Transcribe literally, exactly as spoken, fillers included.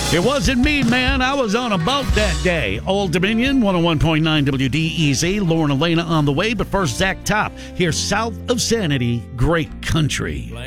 It wasn't me, man. I was on a boat that day. Old Dominion, one oh one point nine W D E Z. Lauren Elena on the way. But first, Zach Top here south of Sanity. Great country.